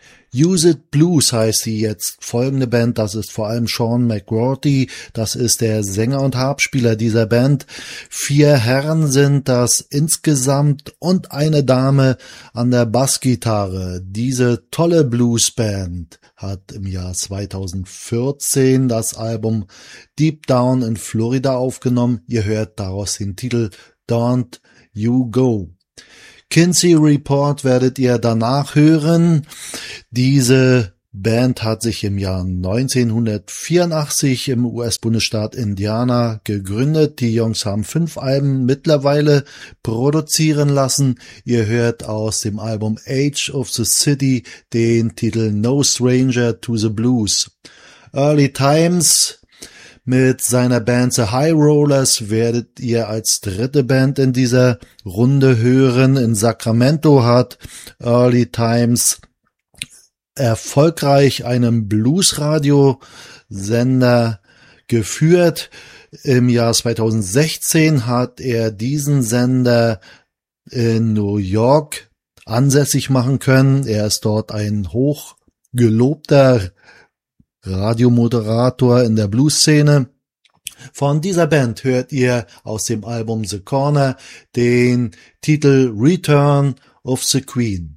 Use It Blues heißt die jetzt folgende Band. Das ist vor allem Sean McGrorty. Das ist der Sänger und Harpspieler dieser Band. 4 Herren sind das insgesamt und eine Dame an der Bassgitarre. Diese tolle Bluesband hat im Jahr 2014 das Album Deep Down in Florida aufgenommen. Ihr hört daraus den Titel Don't You Go. Kinsey Report werdet ihr danach hören. Diese Band hat sich im Jahr 1984 im US-Bundesstaat Indiana gegründet. Die Jungs haben 5 Alben mittlerweile produzieren lassen. Ihr hört aus dem Album Age of the City den Titel No Stranger to the Blues. Early Times mit seiner Band The High Rollers werdet ihr als dritte Band in dieser Runde hören. In Sacramento hat Early Times erfolgreich einen Blues-Radio-Sender geführt. Im Jahr 2016 hat er diesen Sender in New York ansässig machen können. Er ist dort ein hochgelobter Radiomoderator in der Blues-Szene. Von dieser Band hört ihr aus dem Album The Corner den Titel Return of the Queen.